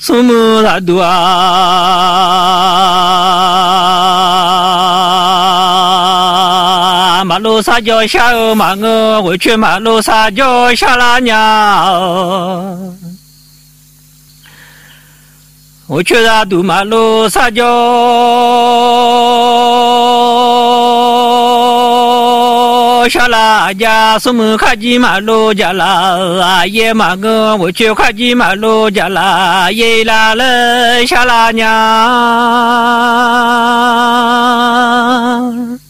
苏木拉杜啊，马路撒娇下哦马我，我去马路撒娇下拉鸟。我去拉杜马路撒娇下拉家，苏木卡吉马路加拉耶马个，我去卡吉马路加拉耶拉了下拉娘。